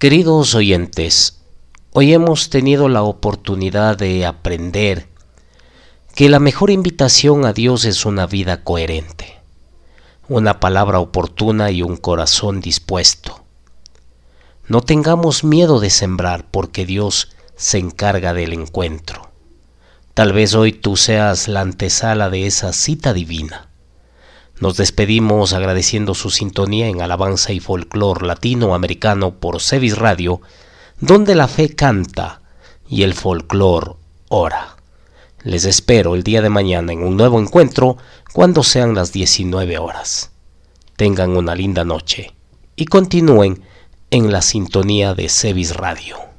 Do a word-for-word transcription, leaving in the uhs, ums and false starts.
Queridos oyentes, hoy hemos tenido la oportunidad de aprender que la mejor invitación a Dios es una vida coherente, una palabra oportuna y un corazón dispuesto. No tengamos miedo de sembrar porque Dios se encarga del encuentro. Tal vez hoy tú seas la antesala de esa cita divina. Nos despedimos agradeciendo su sintonía en Alabanza y Folclor Latinoamericano por Cevis Radio, donde la fe canta y el folclor ora. Les espero el día de mañana en un nuevo encuentro cuando sean las diecinueve horas. Tengan una linda noche y continúen en la sintonía de Cevis Radio.